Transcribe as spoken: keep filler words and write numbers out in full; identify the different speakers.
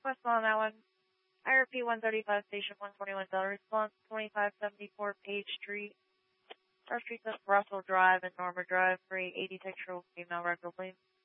Speaker 1: What's on that one? I repeat, one thirty-five, station one twenty-one, Bell response, twenty-five seventy-four Page Street, First Street of Russell Drive and Norma Drive, three eighty textual female record, please.